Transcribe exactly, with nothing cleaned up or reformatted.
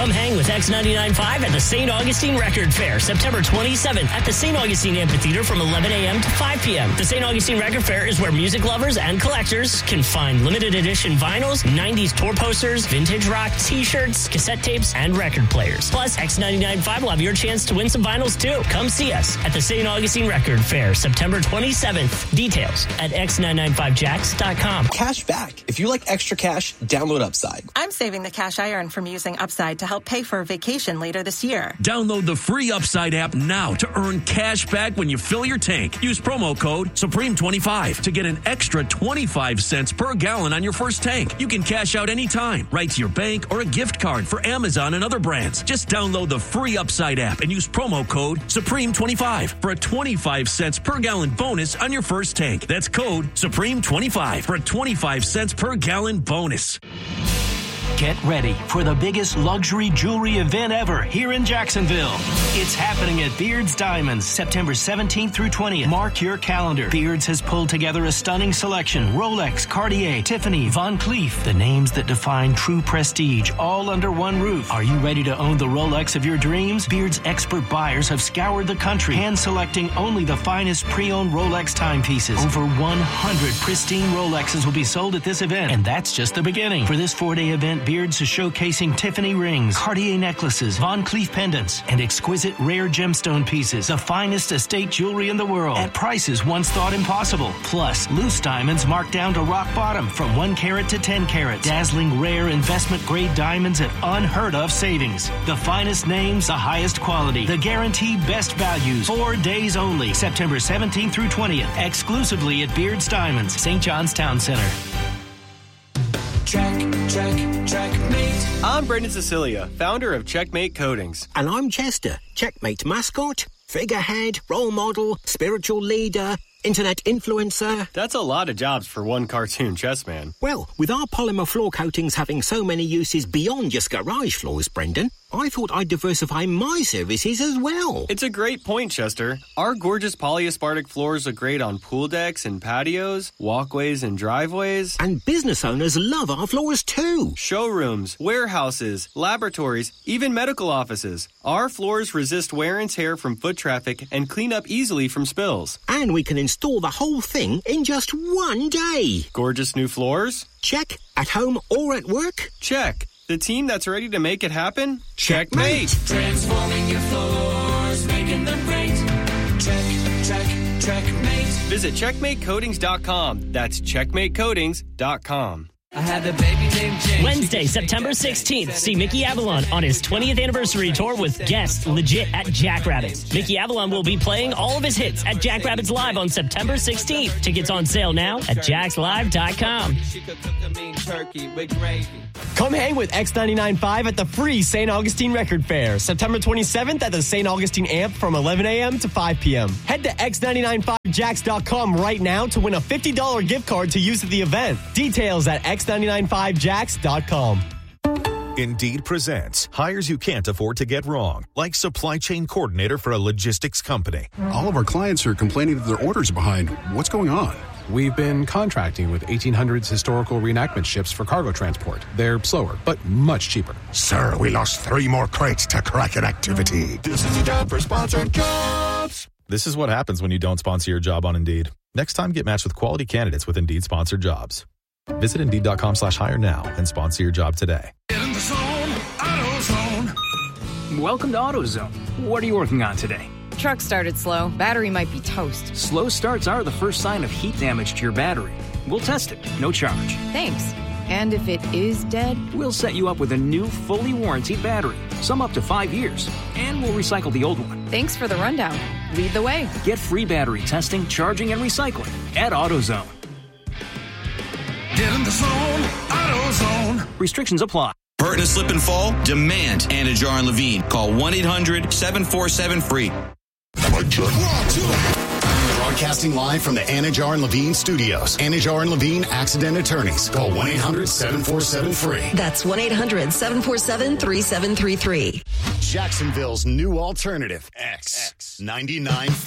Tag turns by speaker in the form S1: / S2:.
S1: Come hang with X ninety-nine point five at the Saint Augustine Record Fair, September twenty-seventh at the Saint Augustine Amphitheater from eleven a.m. to five p.m. The Saint Augustine Record Fair is where music lovers and collectors can find limited edition vinyls, nineties tour posters, vintage rock, t-shirts, cassette tapes, and record players. Plus, X ninety-nine point five will have your chance to win some vinyls too. Come see us at the Saint Augustine Record Fair, September twenty-seventh. Details at x nine nine five jacks dot com.
S2: Cash back. If you like extra cash, download Upside.
S3: I'm saving the cash I earn from using Upside to help pay for a vacation later this year.
S4: Download the free Upside app now to earn cash back when you fill your tank. Use promo code Supreme twenty-five to get an extra twenty-five cents per gallon on your first tank. You can cash out anytime, right to your bank or a gift card for Amazon and other brands. Just download the free Upside app and use promo code Supreme twenty-five for a twenty-five cents per gallon bonus on your first tank. That's code Supreme twenty-five for a twenty-five cents per gallon bonus.
S5: Get ready for the biggest luxury jewelry event ever here in Jacksonville. It's happening at Beard's Diamonds, September seventeenth through twentieth. Mark your calendar. Beard's has pulled together a stunning selection. Rolex, Cartier, Tiffany, Van Cleef. The names that define true prestige, all under one roof. Are you ready to own the Rolex of your dreams? Beard's expert buyers have scoured the country, hand-selecting only the finest pre-owned Rolex timepieces. Over one hundred pristine Rolexes will be sold at this event, and that's just the beginning. For this four-day event, Beard's is showcasing Tiffany rings, Cartier necklaces, Van Cleef pendants, and exquisite rare gemstone pieces, the finest estate jewelry in the world, at prices once thought impossible. Plus, loose diamonds marked down to rock bottom from one carat to ten carats. Dazzling rare investment-grade diamonds at unheard-of savings. The finest names, the highest quality, the guaranteed best values. Four days only, September seventeenth through twentieth, exclusively at Beard's Diamonds, Saint John's Town Center.
S6: Check, check, checkmate. I'm Brendan Cecilia, founder of Checkmate Coatings.
S7: And I'm Chester, Checkmate mascot, figurehead, role model, spiritual leader, internet influencer.
S6: That's a lot of jobs for one cartoon chess man.
S7: Well, with our polymer floor coatings having so many uses beyond just garage floors, Brendan, I thought I'd diversify my services as well.
S6: It's a great point, Chester. Our gorgeous polyaspartic floors are great on pool decks and patios, walkways and driveways.
S7: And business owners love our floors too.
S6: Showrooms, warehouses, laboratories, even medical offices. Our floors resist wear and tear from foot traffic and clean up easily from spills.
S7: And we can install the whole thing in just one day.
S6: Gorgeous new floors?
S7: Check. At home or at work?
S6: Check. The team that's ready to make it happen?
S7: Checkmate!
S8: Transforming your floors, making them great. Check, check, checkmate.
S6: Visit checkmate coatings dot com. That's checkmate coatings dot com.
S8: I had a baby named James.
S1: Wednesday, September sixteenth, see Mickey Avalon on his twentieth anniversary tour with guests Legit at Jackrabbits. Mickey Avalon will be playing all of his hits at Jackrabbits Live on September sixteenth. Tickets on sale now at jacks live dot com.
S9: Come hang with X ninety-nine point five at the free Saint Augustine Record Fair, September twenty-seventh at the Saint Augustine Amp from eleven a.m. to five p.m. Head to x ninety-nine point five jacks dot com right now to win a fifty dollars gift card to use at the event. Details at x ninety-nine point five jacks dot com.
S10: Indeed presents hires you can't afford to get wrong, like supply chain coordinator for a logistics company.
S11: All of our clients are complaining that their orders are behind. What's going on?
S12: We've been contracting with eighteen hundreds historical reenactment ships for cargo transport. They're slower, but much cheaper.
S13: Sir, we lost three more crates to Kraken activity.
S14: This is a job for sponsored jobs.
S15: This is what happens when you don't sponsor your job on Indeed. Next time, get matched with quality candidates with Indeed sponsored jobs. Visit Indeed.com slash hire now and sponsor your job today.
S16: In the zone, AutoZone. Welcome to AutoZone. What are you working on today?
S17: Truck started slow. Battery might be toast.
S16: Slow starts are the first sign of heat damage to your battery. We'll test it. No charge.
S17: Thanks. And if it is dead?
S16: We'll set you up with a new, fully warranted battery. Some up to five years. And we'll recycle the old one.
S17: Thanks for the rundown. Lead the way.
S16: Get free battery testing, charging, and recycling at AutoZone.
S14: Get in the zone, AutoZone.
S16: Restrictions apply.
S18: Hurt and slip and fall? Demand Anajar and Levine. Call one eight hundred seven four seven free.
S19: Broadcasting live from the Anajar and Levine studios. Anajar and Levine Accident Attorneys. Call one eight hundred seven four seven free.
S20: That's one eight hundred seven four seven three seven three three.
S19: Jacksonville's new alternative. X ninety-nine.